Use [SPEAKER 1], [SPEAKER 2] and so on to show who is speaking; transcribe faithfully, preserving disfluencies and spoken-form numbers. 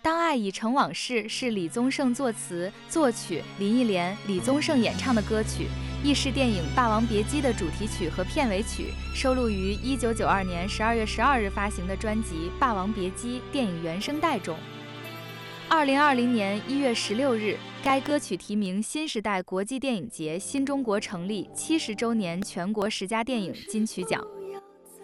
[SPEAKER 1] 当爱已成往事是李宗盛作词、作曲，林忆莲、李宗盛演唱的歌曲，亦是电影《霸王别姬》的主题曲和片尾曲，收录于一九九二年十二月十二日发行的专辑《霸王别姬》电影原声带中。二零二零年一月十六日，该歌曲提名新时代国际电影节新中国成立七十周年全国十佳电影金曲奖。